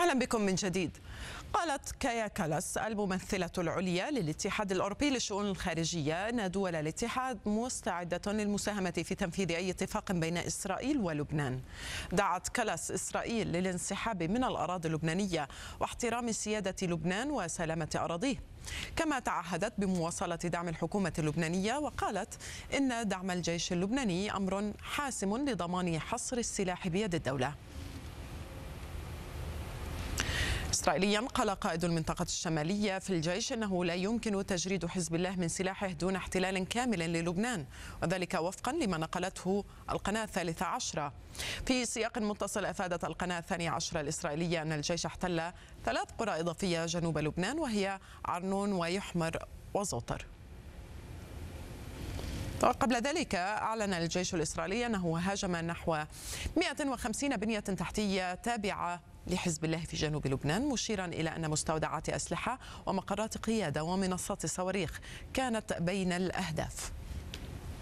أهلا بكم من جديد. قالت كايا كالاس الممثلة العليا للاتحاد الأوروبي للشؤون الخارجية أن دول الاتحاد مستعدة للمساهمة في تنفيذ أي اتفاق بين إسرائيل ولبنان. دعت كالاس إسرائيل للانسحاب من الأراضي اللبنانية واحترام سيادة لبنان وسلامة أراضيه، كما تعهدت بمواصلة دعم الحكومة اللبنانية، وقالت إن دعم الجيش اللبناني أمر حاسم لضمان حصر السلاح بيد الدولة. إسرائيليا قال قائد المنطقة الشمالية في الجيش أنه لا يمكن تجريد حزب الله من سلاحه دون احتلال كامل للبنان، وذلك وفقا لما نقلته القناة 13. في سياق متصل أفادت القناة 12 الإسرائيلية أن الجيش احتل 3 قرى إضافية جنوب لبنان، وهي عرنون ويحمر وزوطر. وقبل ذلك أعلن الجيش الإسرائيلي أنه هاجم نحو 150 بنية تحتية تابعة لحزب الله في جنوب لبنان، مشيرا إلى أن مستودعات أسلحة ومقرات قيادة ومنصات صواريخ كانت بين الأهداف.